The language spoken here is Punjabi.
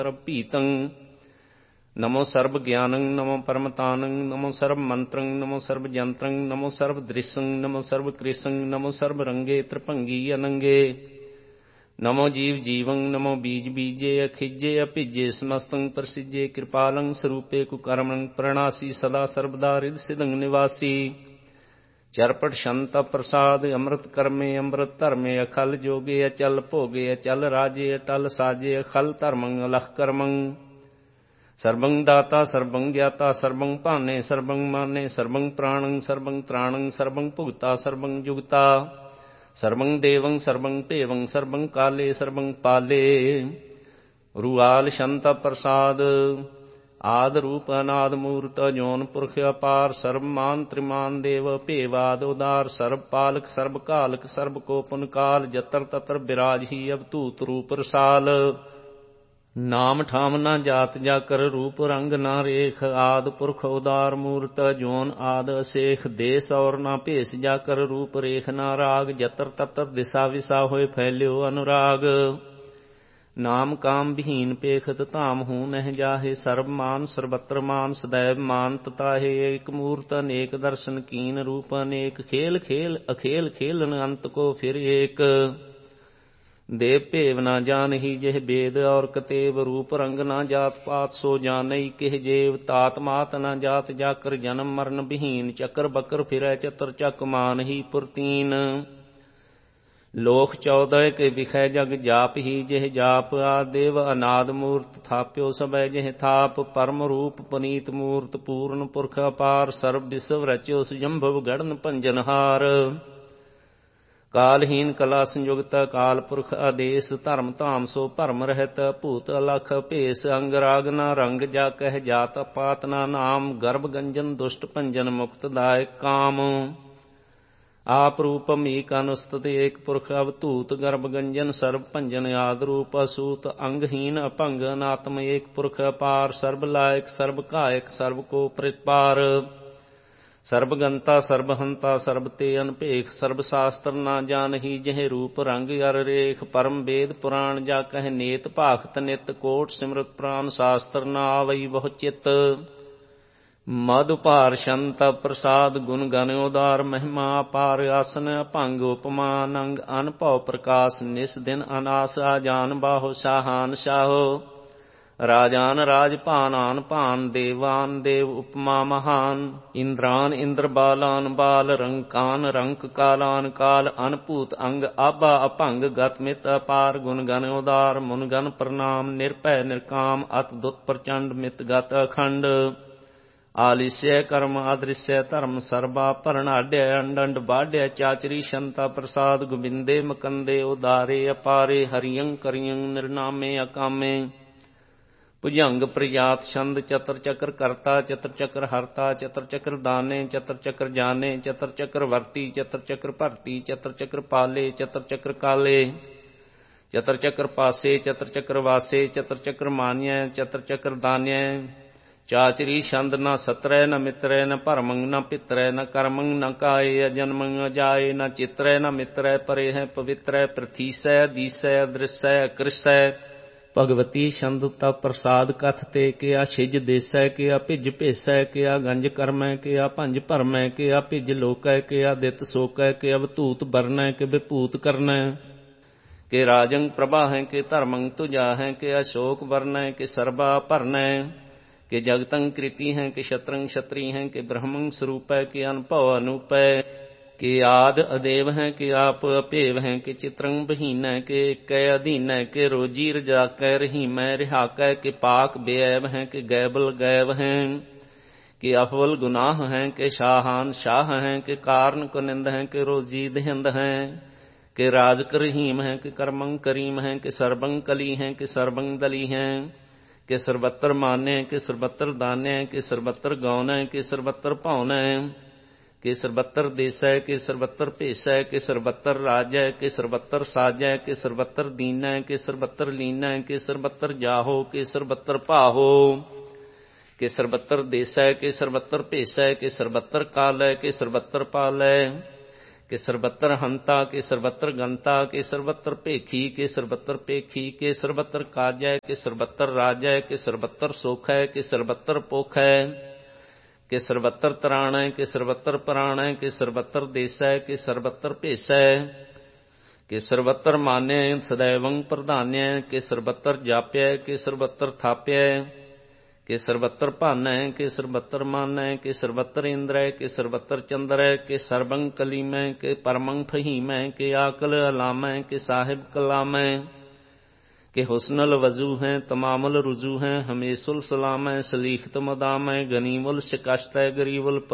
ਸਰਬ ਭੀਤੰ। ਨਮੋ ਸਰਬ ਗਿਆਨੰ ਨਮੋ ਪਰਮਤਾਨੰ ਨਮੋ ਸਰਬ ਮੰਤਰੰ ਨਮੋ ਸਰਬ ਜੰਤਰੰ ਨਮੋ ਸਰਬ ਦ੍ਰਿਸ਼ੰ ਨਮੋ ਸਰਬ ਕ੍ਰਿਸ਼ੰ ਨਮੋ ਸਰਬ ਰੰਗੇ ਤ੍ਰਿਭੰਗੀ ਅਨੰਗੇ। ਨਮੋ ਜੀਵ ਜੀਵੰ ਨਮੋ ਬੀਜ ਬੀਜੇ ਅਖਿਜੇ ਅਭਿਜੇ ਸਮਸਤੰ ਪ੍ਰਸਿਜੇ ਕਿਰਪਾਲੰ ਸਰੂਪੇ ਕੁਕਰਮੰ ਪ੍ਰਣਾਸੀ ਸਦਾ ਸਰਬਦਾ ਰਿਦ ਸਿਦੰ ਨਿਵਾਸੀ। ਚਰਪਟ ਸ਼ੰਤ ਪ੍ਰਸਾਦ ਅੰਮ੍ਰਿਤ ਕਰਮੇ ਅੰਮ੍ਰਿਤ ਧਰਮੇ ਅਖਲ ਜੋਗੇ ਅਚਲ ਭੋਗੇ ਅਚਲ ਰਾਜੇ ਅਟਲ ਸਾਜੇ ਅਖਲ ਧਰਮੰ ਅਲਖ ਕਰਮੰ। ਸਰਬੰ ਦਾਤਾ ਸਰਬੰ ਗਿਆਤਾ ਸਰਬੰ ਭਾਨੇ ਸਰਬੰ ਮਾਨੇ ਸਰਬੰ ਪ੍ਰਾਣੰ ਸਰਬੰ ਤ੍ਰਾਣੰ ਸਰਬੰ ਭੁਗਤਾ ਸਰਬੰ ਜੁਗਤਾ। ਸਰਬੰ ਦੇਵੰ ਸਰਬੰ ਭੇਵੰ ਸਰਬੰ ਕਾਲੇ ਸਰਬੰ ਪਾਲੇ। ਰੂਆਲ ਸ਼ੰਤ ਪ੍ਰਸਾਦ ਆਦ ਰੂਪ ਅਨਾਦ ਮੂਰਤ ਜੋਨ ਪੁਰਖ ਅਪਾਰ ਸਰਬ ਮਾਨ ਤ੍ਰਿਮਾਨ ਦੇਵ ਭੇਵਾਦ ਉਦਾਰ ਸਰਬ ਪਾਲਕ ਸਰਬ ਕਾਲਕ ਸਰਬ ਕੋ ਪੁਨ ਕਾਲ। ਜਤਰ ਤਤਰ ਬਿਰਾਜਹੀ ਅਵਧੂਤ ਰੂਪ ਰਸਾਲ। ਨਾਮ ਠਾਮ ਨਾ ਜਾਤ ਜਾਕਰ ਰੂਪ ਰੰਗ ਨਾ ਰੇਖ। ਆਦ ਪੁਰਖ ਉਦਾਰ ਮੂਰਤ ਜੋਨ ਆਦ ਅਸੇਖ। ਦੇਸ ਔਰ ਨਾ ਭੇਸ ਜਾਕਰ ਰੂਪ ਰੇਖ ਨਾ ਰਾਗ। ਜਤਰ ਤਤਰ ਦਿਸਾ ਵਿਸਾ ਹੋਏ ਫੈਲਿਓ ਅਨੁਰਾਗ। ਨਾਮ ਕਾਮ ਵਿਹੀਨ ਪੇਖਤ ਧਾਮ ਹੂੰ ਨਹਿ ਜਾਹੇ। ਸਰਬ ਮਾਨ ਸਰਬਤਰ ਮਾਨ ਸदैव ਮਾਨ ਤਤਾਹੇ। ਏਕ ਮੂਰਤ ਅਨੇਕ ਦਰਸ਼ਨ ਕੀਨ ਰੂਪ ਅਨੇਕ। ਖੇਲ ਖੇਲ ਅਖੇਲ ਖੇਲਨ ਅੰਤ ਕੋ ਫਿਰ ਏਕ। ਦੇਵ ਭੇਵ ਨਾ ਜਾਨਹੀ ਜਿਹ ਬੇਦ ਔਰ ਕਤੇਬ। ਰੂਪ ਰੰਗ ਨਾ ਜਾਤ ਪਾਤ ਸੋ ਜਾਨਈ ਕਿਹ ਜੇਵ। ਤਾਤ ਮਾਤ ਨਾ ਜਾਤ ਜਾਕਰ ਜਨਮ ਮਰਨ ਵਿਹੀਨ। ਚੱਕਰ ਬਕਰ ਫਿਰੈ ਚਤੁਰ ਚੱਕ ਮਾਨਹੀ ਪੁਰਤੀਨ। ਲੋਕ 14 ਕੇ ਵਿਖੈ ਜਗ ਜਾਪ ਹੀ ਜਿਹ ਜਾਪ। ਆਦੇਵ ਅਨਾਦ ਮੂਰਤ ਥਾਪਿਓ ਸਭੈ ਜਿਹ ਥਾਪ। ਪਰਮ ਰੂਪ ਪਨੀਤ ਮੂਰਤ ਪੂਰਨ ਪੁਰਖ ਅਪਾਰ। ਸਰਬ ਵਿਸਵ ਰਚਿਓ ਸੁਜੰਭਵ ਗੜਨ ਭੰਜਨਹਾਰ। ਕਾਲਹੀਨ ਕਲਾ ਸੰਯੁਗਤ ਕਾਲ ਪੁਰਖ ਆਦੇਸ। ਧਰਮ ਧਾਮ ਸੋ ਭਰਮ ਰਹਿਤ ਭੂਤ ਅਲਖ ਭੇਸ। ਅੰਗ ਰਾਗ ਨਾ ਰੰਗ ਜਾ ਕਹਿ ਜਾਤ ਪਾਤ ਨਾ ਨਾਮ। ਗਰਭ ਗੰਜਨ ਦੁਸ਼ਟ ਭੰਜਨ ਮੁਕਤ ਦਾਇਕ ਕਾਮ। ਆਪ ਰੂਪਮ ਏਕ ਅਨੁਸਤਿ ਏਕ ਪੁਰਖ ਅਵਧੂਤ। ਗਰਭ ਗੰਜਨ ਸਰਬ ਭੰਜਨ ਆਦ ਰੂਪ ਅਸੂਤ। ਅੰਗਹੀਨ ਅਭੰਗ ਅਨਾਤਮ ਏਕ ਪੁਰਖ ਅਪਾਰ। ਸਰਬ ਲਾਇਕ ਸਰਬ ਕਾਇਕ ਸਰਬ ਕੋ ਪ੍ਰਿਤਪਾਰ। ਸਰਬ ਗੰਤਾ ਸਰਬ ਹੰਤਾ ਸਰਬ ਤੇ ਅਨਭੇਖ। ਸਰਬ ਸ਼ਾਸਤਰ ਨਾ ਜਾਨਹੀ ਜਿਹ ਰੂਪ ਰੰਗ ਅਰ ਰੇਖ। ਪਰਮ ਵੇਦ ਪੁਰਾਣ ਜਾ ਕਹਿ ਨੇਤ ਭਾਖਤ ਨਿਤ। ਕੋਟ ਸਿਮਰਤ ਪ੍ਰਾਨ ਸ਼ਾਸਤਰ ਨਾ ਆਵਈ ਬਹੁ ਚਿਤ। ਮਦ ਭਾਰ ਸ਼ੰਤ ਪ੍ਰਸਾਦ ਗੁਣ ਗਨ ਉਦਾਰ। ਮਹਿਮਾ ਅਪਾਰ ਆਸਨ ਅਭੰਗ ਉਪਮਾ ਅਨੰਗ। ਅਨਭਉ ਪ੍ਰਕਾਸ਼ ਨਿਸ ਦਿਨ ਅਨਾਸ। ਆਜਾਨ ਬਾਹੋ ਸ਼ਾਹਾਨ ਸ਼ਾਹੋ। ਰਾਜਾਨ ਰਾਜ ਭਾਨ ਆਨ ਭਾਨ। ਦੇਵਾਨ ਦੇਵ ਉਪਮਾ ਮਹਾਨ। ਇੰਦਰਾਨ ਇੰਦਰ ਬਾਲਾਨ ਬਾਲ। ਰੰਕਾਨ ਰੰਕ ਕਾਲਾਨ ਕਾਲ। ਅਨਭੂਤ ਅੰਗ ਆਭਾ ਅਭੰਗ ਗਤ ਮਿਤ ਅਪਾਰ। ਗੁਣ ਗਨ ਉਦਾਰ ਮੁਨ ਗਨ ਪ੍ਰਣਾਮ। ਨਿਰਭੈ ਨਿਰਕਾਮ ਅਤ ਦੁਤ ਪ੍ਰਚੰਡ ਮਿਤ ਗਤ ਅਖੰਡ। ਆਲਿਸਯ ਕਰਮ ਅਦ੍ਰਿਸ਼ਯ ਧਰਮ ਸਰਬਾ। ਭਰਣਾਢ్య ਅੰਡੰਡ ਬਾਢ්‍ය ਚਾਚਰੀ ਸ਼ੰਤਾ ਪ੍ਰਸਾਦ। ਗੋਬਿੰਦੇ ਮਕੰਦੇ ਉਦਾਰੇ ਅਪਾਰੇ। ਹਰਿਯੰ ਕਰਿਯੰ ਨਿਰਨਾਮੇ ਅਕਾਮੇ। ਭੁਜੰਗ ਪ੍ਰਯਾਤ ਛੰਦ ਚਤਰ ਚੱਕਰ ਕਰਤਾ। ਚਤਰ ਚੱਕਰ ਹਰਤਾ ਚਤਰ ਚੱਕਰ ਦਾਨੇ। ਚਤਰ ਚੱਕਰ ਜਾਨੇ ਚਤਰ ਚੱਕਰ ਵਰਤੀ। ਚਤਰ ਚੱਕਰ ਭਰਤੀ ਚਤਰ ਚੱਕਰ ਪਾਲੇ। ਚਤਰ ਚੱਕਰ ਕਾਲੇ ਚਤਰ ਚੱਕਰ ਪਾਸੇ। ਚਤਰ ਚੱਕਰ ਵਾਸੇ ਚਤਰ ਚੱਕਰ ਮਾਨਿਐ। ਚਤਰ ਚੱਕਰ ਦਾਨਿਐ। ਚਾਚਰੀ ਛੰਦ ਨਾ ਸਤਰੈ ਨ ਮਿਤਰੈ ਨ ਭਰਮੰ ਨ ਪਿਤਰੈ ਨ ਕਰਮੰ ਨ ਕਾਏ। ਅਜਨਮੰ ਅਜਾਏ ਨ ਚਿਤਰੈ ਨ ਮਿਤਰੈ। ਪਰੇ ਹੈ ਪਵਿਤਰੈ ਪ੍ਰਥੀਸੈ ਦੀਸੈ ਅਦ੍ਰਿਸੈ ਅਕ੍ਰਿਸੈ। ਭਗਵਤੀ ਛੰਦ ਤਪ ਪ੍ਰਸਾਦ ਕਥ ਤੇ। ਕਿਆ ਛਿਜ ਦੇਸੈ ਕਿਆ ਭਿਜ ਭੇਸੈ। ਕਿਆ ਗੰਜ ਕਰਮੈ ਕਿਆ ਭੰਜ ਭਰਮੈ। ਕਿਆ ਭਿਜ ਲੋਕੈ ਕਿਆ ਦਿੱਤ ਸੋਕੈ। ਕਿ ਅਵਧੂਤ ਬਰਨੈ ਕਿ ਵਿਭੂਤ ਕਰਨੈ। ਕਿ ਰਾਜੰ ਪ੍ਰਭਾ ਹੈ ਕਿ ਧਰਮੰ ਤੁਜਾ ਹੈ। ਕਿ ਅਸ਼ੋਕ ਵਰਨੈ ਕਿ ਸਰਬਾ ਭਰਨੈ। ਕਿ ਜਗਤੰ ਕ੍ਰਿਤੀ ਹੈ ਕਿ ਸ਼ਤਰੰ ਛਤਰੀ ਹੈ। ਕਿ ਬ੍ਰਹਮੰ ਸਰੂਪੈ ਕਿ ਅਨਭਉ ਅਨੂਪੈ। ਕਿ ਆਦ ਅਦੇਵ ਹੈ ਕਿ ਆਪ ਅਭੇਵ ਹੈ। ਕਿ ਚਿਤਰੰ ਬਹੀਨੈ ਕਿ ਏਕੈ ਅਧੀਨੈ। ਕਿ ਰੋਜੀ ਰਜਾਕੈ ਰਹੀਮੈ ਰਿਹਾਕੈ। ਕਿ ਪਾਕ ਬੇਐਬ ਹੈ ਕਿ ਗੈਬਲ ਗੈਬ ਹੈ। ਕਿ ਅਫਵਲ ਗੁਨਾਹ ਹੈ ਕਿ ਸ਼ਾਹਾਨ ਸ਼ਾਹ ਹੈ। ਕਿ ਕਾਰਨ ਕੁਨਿੰਦ ਹੈ ਕਿ ਰੋਜੀ ਦਹਿੰਦ ਹੈ। ਕਿ ਰਾਜਕ ਰਹੀਮ ਹੈ ਕਿ ਕਰਮੰ ਕਰੀਮ ਹੈ। ਕਿ ਸਰਬੰ ਕਲੀ ਹੈ ਕਿ ਸਰਬੰ ਦਲੀ ਹੈ। ਕਿ ਸਰਬੱਤਰ ਮਾਨੈ ਕਿ ਸਰਬੱਤਰ ਦਾਨੈ। ਕਿ ਸਰਬੱਤਰ ਗਾਉਨੈ ਕਿ ਸਰਬੱਤਰ ਭਾਉਨੈ। ਕਿ ਸਰਬੱਤਰ ਦੇਸੈ ਕਿ ਸਰਬੱਤਰ ਭੇਸੈ। ਕਿ ਸਰਬੱਤਰ ਰਾਜੈ ਕਿ ਸਰਬੱਤਰ ਸਾਜੈ। ਕਿ ਸਰਬੱਤਰ ਦੀਨੈ ਕਿ ਸਰਬੱਤਰ ਲੀਨੈ। ਕਿ ਸਰਬੱਤਰ ਜਾਹੋ ਕਿ ਸਰਬੱਤਰ ਭਾਹੋ। ਕਿ ਸਰਬੱਤਰ ਦੇਸੈ ਕਿ ਸਰਬੱਤਰ ਭੇਸੈ। ਕਿ ਸਰਬੱਤਰ ਕਾਲੈ ਕਿ ਸਰਬੱਤਰ ਪਾਲੈ। ਕਿ ਸਰਬੱਤਰ ਹੰਤਾ ਕਿ ਸਰਬੱਤਰ ਗੰਤਾ ਕਿ ਸਰਬੱਤਰ ਭੇਖੀ ਕਿ ਸਰਬੱਤਰ ਭੇਖੀ ਕਿ ਸਰਬੱਤਰ ਕਾਜੈ ਕਿ ਸਰਬੱਤਰ ਰਾਜੈ ਕਿ ਸਰਬੱਤਰ ਸੋਖੈ ਕਿ ਸਰਬੱਤਰ ਪੋਖੈ ਕਿ ਸਰਬੱਤਰ ਤਰਾਣੈ ਕਿ ਸਰਬੱਤਰ ਪਰਾਣੈ ਕਿ ਸਰਬੱਤਰ ਦੇਸੈ ਕਿ ਸਰਬੱਤਰ ਭੇਸੈ ਕਿ ਸਰਬੱਤਰ ਮਾਨੈ ਸदैवੰ ਪ੍ਰਧਾਨੈ ਕਿ ਸਰਬੱਤਰ ਜਾਪੈ ਕਿ ਸਰਬੱਤਰ ਥਾਪੈ ਕਿ ਸਰਬੱਤਰ ਭਾਨੈ ਕਿ ਸਰਬੱਤਰ ਮਾਨੈ ਕਿ ਸਰਬੱਤਰ ਇੰਦਰੈ ਕਿ ਸਰਬੱਤਰ ਚੰਦਰੈ ਕਿ ਸਰਬੰ ਕਲੀਮੈ ਕਿ ਪਰਮੰ ਫਹੀਮੈ ਕਿ ਆਕਲ ਅਲਾਮੈ ਕਿ ਸਾਹਿਬ ਕਲਾਮੈ ਕਿ ਹੁਸਨਲ ਵਜੂ ਹੈ ਤਮਾਮਲ ਰੁਜੂ ਹੈ ਹਮੇਸੁਲ ਸਲਾਮੈ ਸਲੀਖਤ ਮਦਾਮੈ ਗਨੀਮੁਲ ਸ਼ਿਕਸ਼ਤੈ ਗਰੀਬੁਲ